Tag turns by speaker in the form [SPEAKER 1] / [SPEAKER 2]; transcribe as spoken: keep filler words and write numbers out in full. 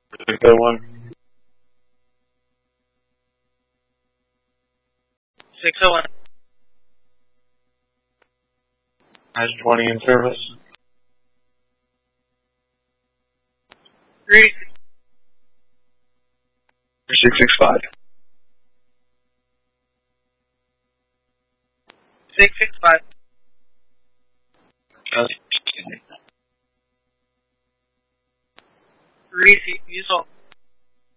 [SPEAKER 1] six oh one.
[SPEAKER 2] six oh one.
[SPEAKER 1] Has twenty in service.
[SPEAKER 2] three.
[SPEAKER 1] six six five.
[SPEAKER 2] six six five.
[SPEAKER 1] Uh,
[SPEAKER 2] Three, use all.